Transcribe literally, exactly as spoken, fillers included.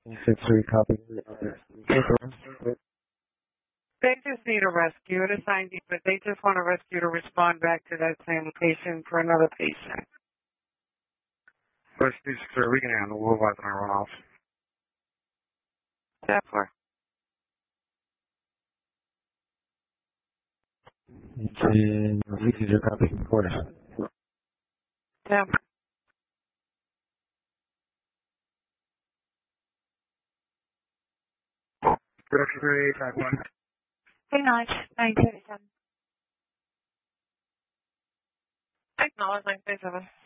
six three copy. They just need a rescue. It assigned you, but they just want a rescue to respond back to that same location for another patient. Rescue six, we can handle. We'll wipe and run off. Step four. And release your copy. Order. Step. Production three, track one. Hey, nine, nine thirty-seven. Acknowledge nine thirty-seven.